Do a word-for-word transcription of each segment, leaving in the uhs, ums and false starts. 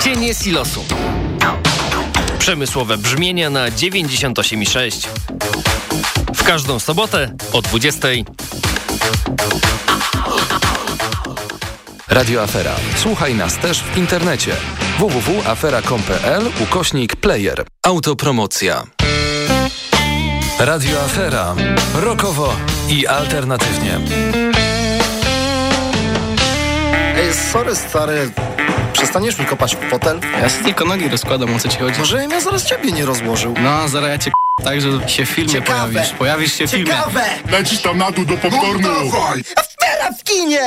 Cienie silosu. Przemysłowe brzmienia na dziewięćdziesiąt osiem i sześć. W każdą sobotę o dwudziestej. Radio Afera. Słuchaj nas też w internecie. w w w kropka afera kropka com kropka p l ukośnik player. Autopromocja. Radio Afera. Rockowo i alternatywnie. Ej, sorry stary, przestaniesz mi kopać w fotel? Ja sobie tylko nogi rozkładam, o co ci chodzi. Może ja zaraz ciebie nie rozłożył. No, zaraz ja cię k***, tak, że się w filmie Ciekawe. pojawisz. Pojawisz się w filmie. Ciekawe! Lecisz tam na dół do popcornu. No dawaj! Afera w kinie!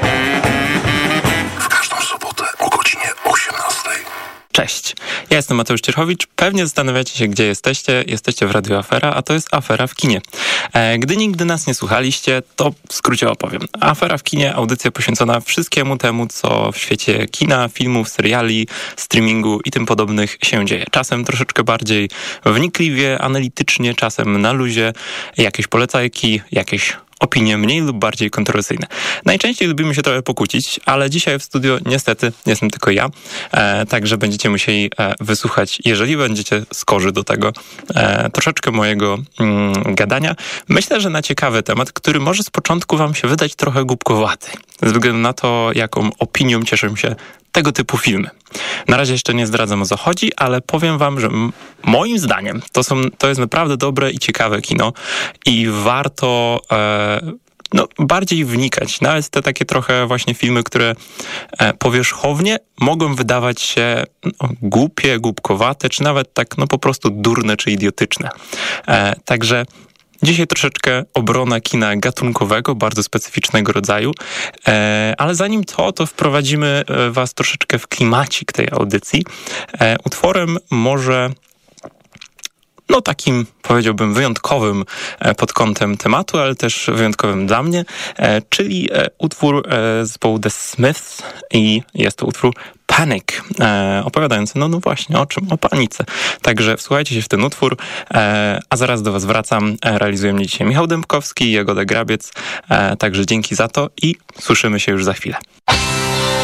W każdą sobotę o godzinie osiemnastej. Cześć, ja jestem Mateusz Cierchowicz. Pewnie zastanawiacie się, gdzie jesteście. Jesteście w Radio Afera, a to jest Afera w kinie. E, gdy nigdy nas nie słuchaliście, to w skrócie opowiem. Afera w kinie, audycja poświęcona wszystkiemu temu, co w świecie kina, filmów, seriali, streamingu i tym podobnych się dzieje. Czasem troszeczkę bardziej wnikliwie, analitycznie, czasem na luzie, jakieś polecajki, jakieś opinie mniej lub bardziej kontrowersyjne. Najczęściej lubimy się trochę pokłócić, ale dzisiaj w studio niestety jestem tylko ja, e, także będziecie musieli e, wysłuchać, jeżeli będziecie skorzy do tego, e, troszeczkę mojego mm, gadania. Myślę, że na ciekawy temat, który może z początku wam się wydać trochę głupkowaty, ze względu na to, jaką opinią cieszą się tego typu filmy. Na razie jeszcze nie zdradzam, o co chodzi, ale powiem wam, że m- moim zdaniem to, są, to jest naprawdę dobre i ciekawe kino i warto e, no, bardziej wnikać. Nawet te takie trochę właśnie filmy, które e, powierzchownie mogą wydawać się no, głupie, głupkowate, czy nawet tak no po prostu durne czy idiotyczne. E, także dzisiaj troszeczkę obrona kina gatunkowego, bardzo specyficznego rodzaju, e, ale zanim to, to wprowadzimy was troszeczkę w klimacik tej audycji. E, utworem może no takim, powiedziałbym, wyjątkowym e, pod kątem tematu, ale też wyjątkowym dla mnie, e, czyli e, utwór e, zespołu The Smiths i jest to utwór Panic, e, opowiadający, no, no właśnie, o czym? O panice. Także wsłuchajcie się w ten utwór, e, a zaraz do was wracam. E, realizuje mnie dzisiaj Michał Dębkowski i Jagoda Grabiec, e, także dzięki za to i słyszymy się już za chwilę.